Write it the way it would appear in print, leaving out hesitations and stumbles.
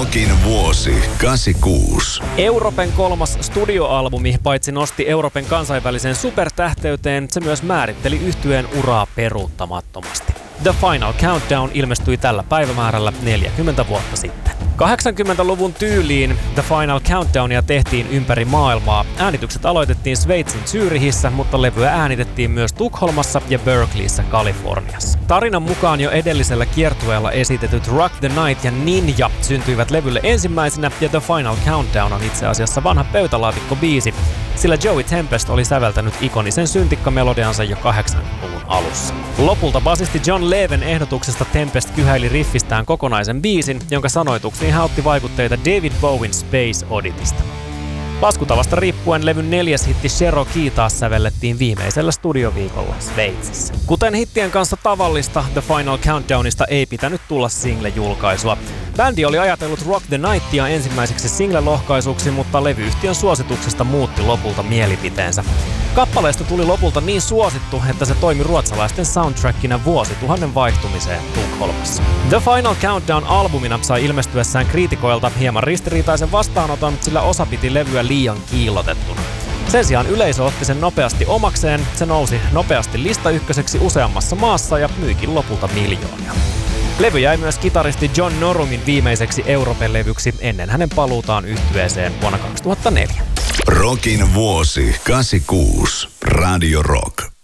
Rockin vuosi 86. Euroopan kolmas studioalbumi paitsi nosti Euroopan kansainväliseen supertähteyteen, se myös määritteli yhtyeen uraa peruuttamattomasti. The Final Countdown ilmestyi tällä päivämäärällä 40 vuotta sitten. 80-luvun tyyliin The Final Countdownia tehtiin ympäri maailmaa. Äänitykset aloitettiin Sveitsin Zürichissä, mutta levyä äänitettiin myös Tukholmassa ja Berkeleyssä Kaliforniassa. Tarinan mukaan jo edellisellä kiertueella esitetyt Rock the Night ja Ninja syntyivät levylle ensimmäisenä, ja The Final Countdown on itse asiassa vanha pöytälaatikko-biisi, sillä Joey Tempest oli säveltänyt ikonisen syntikkamelodiansa jo 80-luvun alussa. Lopulta basisti John Leven ehdotuksesta Tempest kyhäili riffistään kokonaisen biisin, jonka sanoituksiin hän otti vaikutteita David Bowen Space Odditista. Laskutavasta riippuen levyn 4. hitti Cherokee taas sävellettiin viimeisellä studioviikolla Sveitsissä. Kuten hittien kanssa tavallista, The Final Countdownista ei pitänyt tulla single-julkaisua. Bändi oli ajatellut Rock the Nightia ensimmäiseksi single-lohkaisuksi, mutta levyyhtiön suosituksesta muutti lopulta mielipiteensä. Kappaleesta tuli lopulta niin suosittu, että se toimi ruotsalaisten soundtrackina vuosituhannen vaihtumiseen Tukholmassa. The Final Countdown-albumina sai ilmestyessään kriitikoilta hieman ristiriitaisen vastaanoton, sillä osa piti levyä liian kiillotettuna. Sen sijaan yleisö otti sen nopeasti omakseen, se nousi nopeasti listaykköseksi useammassa maassa ja myikin lopulta miljoonia. Levy jäi myös kitaristi John Norumin viimeiseksi Euroopan-levyksi ennen hänen paluutaan yhtyeeseen vuonna 2004. Rockin vuosi 86. Radio Rock.